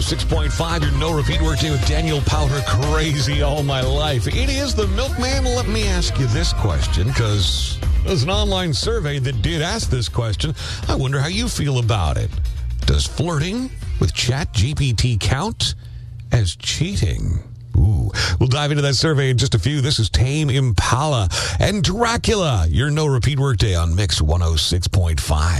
106.5, your no repeat workday with Daniel Powder. Crazy all my life. It is the Milkman. Let me ask you this question, because there's an online survey that did ask this question. I wonder how you feel about it. Does flirting with ChatGPT count as cheating? Ooh. We'll dive into that survey in just a few. This is Tame Impala and Dracula, your no repeat workday on Mix 106.5.